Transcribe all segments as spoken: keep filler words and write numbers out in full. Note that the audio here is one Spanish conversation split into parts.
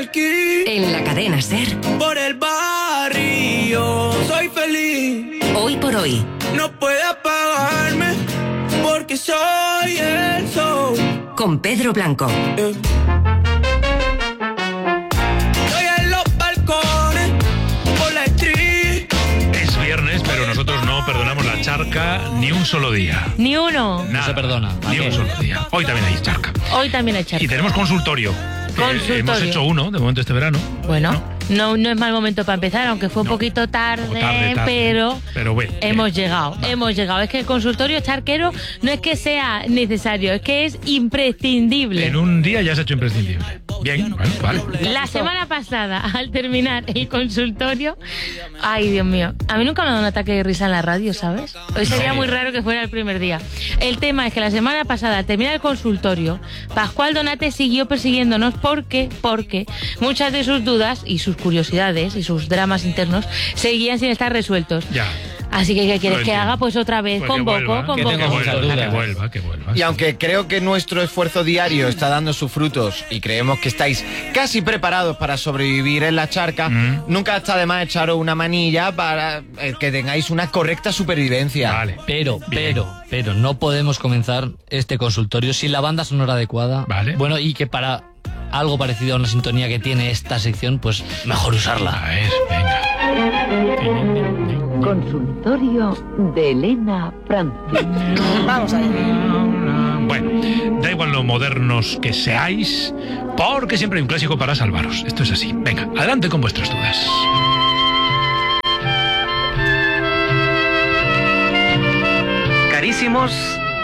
Melqui. En la cadena SER. Por el barrio soy feliz. Hoy por hoy. No puede apagarme porque soy el sol. Con Pedro Blanco. Eh. Estoy en los balcones por la street. Es viernes, pero nosotros no perdonamos la charca ni un solo día. Ni uno. Nada, No se perdona. Ni un solo día. Hoy también hay charca. Hoy también hay charca. Y tenemos consultorio. Consultorio. Eh, hemos hecho uno de momento este verano. Bueno, ¿no? no, no es mal momento para empezar, aunque fue un No, poquito tarde, poco tarde, tarde. pero, Pero bueno, hemos bien. llegado, Vale. hemos llegado. Es que el consultorio charquero no es que sea necesario, es que es imprescindible. En un día ya se ha hecho imprescindible. Bien, bueno, vale. La semana pasada, al terminar el consultorio, ay, Dios mío, a mí nunca me ha dado un ataque de risa en la radio, ¿sabes? Hoy sería No. muy raro que fuera el primer día. El tema es que la semana pasada, al terminar el consultorio, Pascual Donate siguió persiguiéndonos porque, porque muchas de sus dudas y sus curiosidades y sus dramas internos seguían sin estar resueltos. Ya. Así que, ¿qué quieres Lo que entiendo. haga? Pues otra vez, Pues que convoco, vuelva, convoco. que Que tengo muchas vuelva, que dudas. vuelva, que vuelva. Y aunque creo que nuestro esfuerzo diario está dando sus frutos y creemos que estáis casi preparados para sobrevivir en la charca, Mm. nunca está de más echaros una manilla para eh, que tengáis una correcta supervivencia. Vale. Pero, Bien. pero, pero no podemos comenzar este consultorio sin la banda sonora adecuada. Vale. Bueno, y que para algo parecido a una sintonía que tiene esta sección, pues mejor usarla. A ver, venga. Consultorio de Elena Francis. Vamos a ver. Bueno, da igual lo modernos que seáis, porque siempre hay un clásico para salvaros. Esto es así. Venga, adelante con vuestras dudas. Carísimos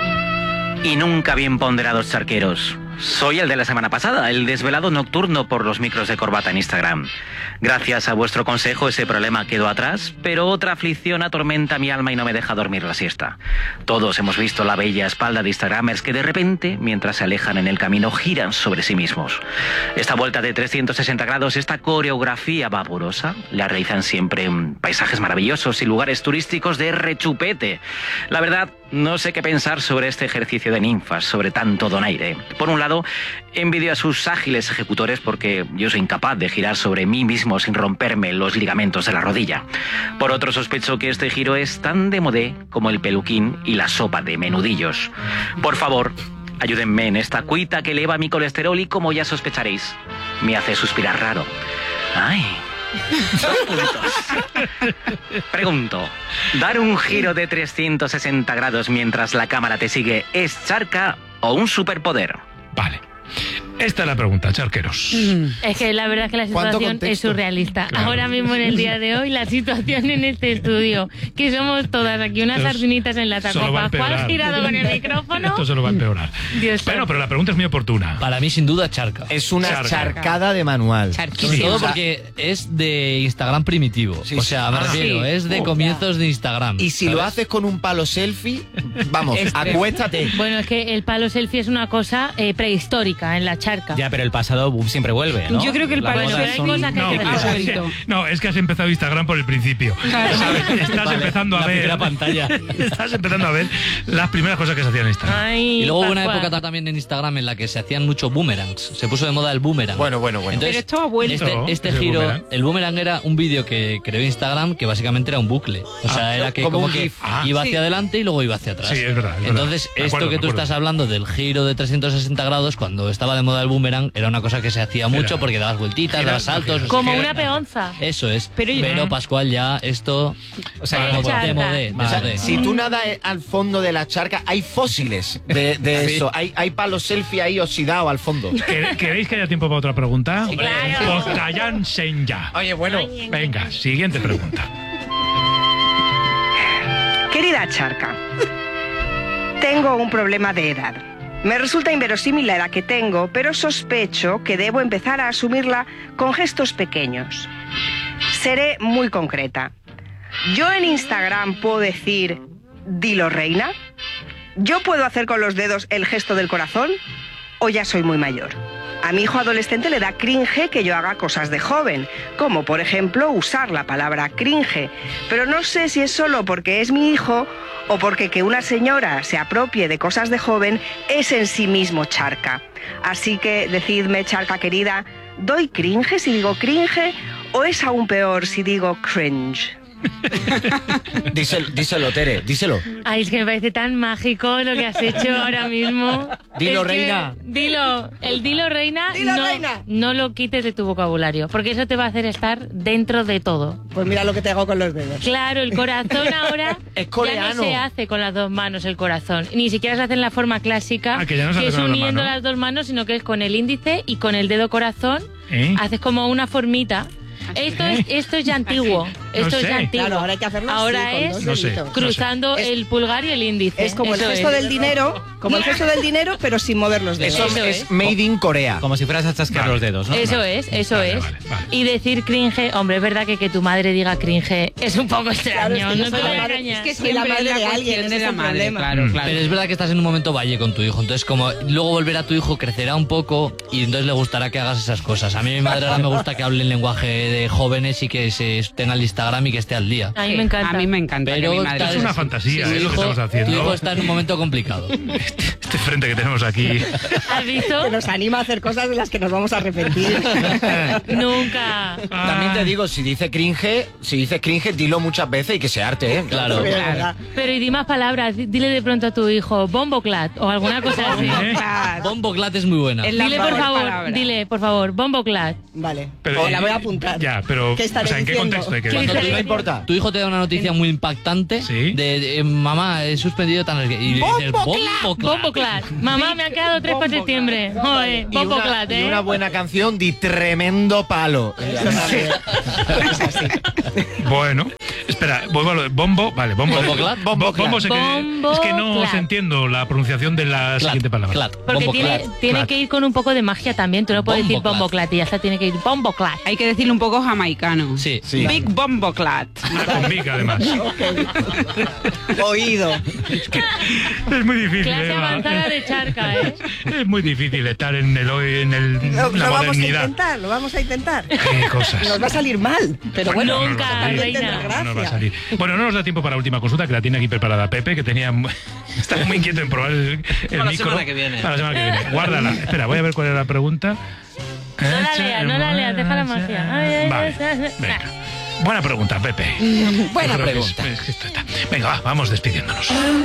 y nunca bien ponderados charqueros. Soy el de la semana pasada, el desvelado nocturno por los micros de corbata en Instagram. Gracias a vuestro consejo ese problema quedó atrás, pero otra aflicción atormenta mi alma y no me deja dormir la siesta. Todos hemos visto la bella espalda de instagramers que de repente, mientras se alejan en el camino, giran sobre sí mismos. Esta vuelta de trescientos sesenta grados, esta coreografía vaporosa, la realizan siempre en paisajes maravillosos y lugares turísticos de rechupete. La verdad, no sé qué pensar sobre este ejercicio de ninfas, sobre tanto donaire. Por un lado, envidio a sus ágiles ejecutores porque yo soy incapaz de girar sobre mí mismo sin romperme los ligamentos de la rodilla. Por otro, sospecho que este giro es tan de modé como el peluquín y la sopa de menudillos. Por favor, ayúdenme en esta cuita que eleva mi colesterol y, como ya sospecharéis, me hace suspirar raro. ¡Ay! Dos puntos. Pregunto, ¿dar un giro de trescientos sesenta grados mientras la cámara te sigue es charca o un superpoder? Vale. Esta es la pregunta, charqueros. Es que la verdad es que la ¿Cuánto situación es contexto? surrealista. Claro. Ahora mismo, en el día de hoy, la situación en este estudio, que somos todas aquí unas Esto sardinitas en lata, solo con va a Pascual empeorar. girado con el micrófono. Esto se lo va a empeorar. Dios Bueno, santo. pero la pregunta es muy oportuna. Para mí, sin duda, charca. Es una Charca. charcada de manual. Sobre Charquísimo. todo o sea, porque es de Instagram primitivo. Sí, o sí. sea, me Ah, refiero, sí. es de Oh, comienzos de Instagram. Y si ¿sabes? lo haces con un palo selfie, vamos, acuéstate. Bueno, es que el palo selfie es una cosa eh, prehistórica en la charca. Ya, pero el pasado siempre vuelve, ¿no? Yo creo que el Las palo Bueno, modas pero hay son- cosas que No, hay que es, dejar. bonito. no, es que has empezado Instagram por el principio. ¿Sabes? Estás Vale, empezando a la ver. primera pantalla. Estás empezando a ver las primeras cosas que se hacían en Instagram. Ay, Y luego hubo una Pascual. época también en Instagram en la que se hacían mucho boomerangs. Se puso de moda el boomerang. Bueno, bueno, bueno. Entonces, Pero esto ha vuelto. Este, No, este ese giro, boomerang. el boomerang era un vídeo que creó Instagram que básicamente era un bucle. O sea, era que como como un que GIF. Ah. iba Sí. hacia adelante y luego iba hacia atrás. Sí, es verdad, es verdad. Entonces, Me esto acuerdo, que me tú acuerdo. estás hablando del giro de trescientos sesenta grados, cuando estaba de moda el boomerang, era una cosa que se hacía mucho Era- porque dabas vueltitas, Era- dabas saltos. era- Como Era- una peonza. Eso es. Pero Pero, yo- Pascual, ya esto. O sea, Vale, como charca. de modé, de O sea, modé. si tú nadas al fondo de la charca, hay fósiles de, de Sí. eso. Hay, hay palos selfie ahí oxidados al fondo. ¿Quere- ¿Queréis que haya tiempo para otra pregunta? Claro. Pues cállanse ya. Oye, bueno. Venga, siguiente pregunta. Querida charca, tengo un problema de edad. Me resulta inverosímil la edad que tengo, pero sospecho que debo empezar a asumirla con gestos pequeños. Seré muy concreta. ¿Yo en Instagram puedo decir "dilo reina"? ¿Yo puedo hacer con los dedos el gesto del corazón? ¿O ya soy muy mayor? A mi hijo adolescente le da cringe que yo haga cosas de joven, como por ejemplo usar la palabra cringe, pero no sé si es solo porque es mi hijo o porque que una señora se apropie de cosas de joven es en sí mismo charca. Así que decidme, charca querida, ¿Doy cringe si digo cringe o es aún peor si digo cringe? Díselo, díselo, Tere, díselo. Ay, es que me parece tan mágico lo que has hecho ahora mismo. Dilo, Es que- reina. Dilo, el dilo, reina, Dilo, no, reina. no lo quites de tu vocabulario, porque eso te va a hacer estar dentro de todo. Pues mira lo que te hago con los dedos. Claro, el corazón ahora Es ya coreano. no se hace con las dos manos el corazón. Ni siquiera se hace en la forma clásica, Ah, que ya no se hace es con las dos uniendo manos. las dos manos, sino que es con el índice y con el dedo corazón. ¿Eh? Haces como una formita. Esto es, esto es ya antiguo. Esto es sé. ya antiguo. Claro, ahora hay que hacerlo Ahora así, con es dos No sé. deditos. cruzando Es- el pulgar y el índice. Es como el Eso gesto es. del dinero, como el gesto del dinero, pero sin mover los dedos. Eso, Eso es, es. made in Corea. Como si fueras a chasquear Vale. los dedos, ¿no? Eso es, eso Vale, es. vale, vale. Y decir cringe, hombre, es verdad que que tu madre diga cringe es un poco Claro, extraño, es que yo no soy te la voy a madre- engañar. es que soy la madre de alguien, ese de es la el madre, problema. claro, Mm. claro. Pero es verdad que estás en un momento valle con tu hijo, entonces como luego volver a tu hijo crecerá un poco y entonces le gustará que hagas esas cosas. A mí mi madre ahora me gusta que hable en lenguaje de jóvenes y que se tenga el Instagram y que esté al día. A mí Sí, me encanta. A mí me encanta Pero que mi madre... tal- Es una fantasía, tu es lo que hijo- estamos haciendo. Tu hijo está en un momento complicado. Este frente que tenemos aquí. ¿Has visto? Que nos anima a hacer cosas de las que nos vamos a arrepentir. Nunca. También te digo, si dice cringe, si dices cringe, dilo muchas veces y que se arte, ¿eh? Claro. De Claro. verdad. Pero y di más palabras, di- dile de pronto a tu hijo bomboclat o alguna cosa así. ¿Eh? Claro. Bomboclat es muy buena. Es la Dile por mejor favor, palabra. dile por favor, bomboclat. Vale, Pero- o la voy a apuntar. Ya, pero. ¿Qué estaré o sea, ¿en qué diciendo? contexto hay que ¿Qué decirlo? estaré No importa. Tu hijo te da una noticia muy impactante Sí. de, de, mamá, he suspendido tan... Y le dices, bomboclat. Bomboclat. Mamá, me han quedado tres para septiembre. Joder, Y una, bomboclat, y ¿eh? una buena canción de tremendo palo. Bueno, espera, vuelvo a lo de bombo. Vale, bombo. ¿Bomboclat? Bombo, bombo sé que- Bombo es que no clat. os entiendo la pronunciación de la Clat, siguiente palabra. clat, Porque tiene, bomboclat. tiene Clat. que ir con un poco de magia también. Tú no puedes decir Bomboclat. bomboclat y ya está, tiene que ir bomboclat. Hay que decirle un poco jamaicano. Sí. Sí. Big Bomboclat. Ah, con Vic, además. Oído. Es muy difícil. Clase Eva. avanzada de charca, ¿eh? Es muy difícil estar en el hoy, en el, Lo, la lo vamos a modernidad. intentar, lo vamos a intentar. Qué cosas. Nos va a salir mal, pero bueno, no nos va a Nunca, salir. también reina. tendrá No nos va a gracia. salir. Bueno, no nos da tiempo para la última consulta, que la tiene aquí preparada Pepe, que tenía mu- está muy inquieto en probar el, el Para la micro. semana que viene. Para la semana que viene. Guárdala. Espera, voy a ver cuál era la pregunta. No la leas, no la leas, deja la magia. Ay, ay, Vale, ay, ay, ay. venga. Buena pregunta, Pepe. Buena Yo creo que es- pregunta. es que esto está- Venga, va, vamos despidiéndonos.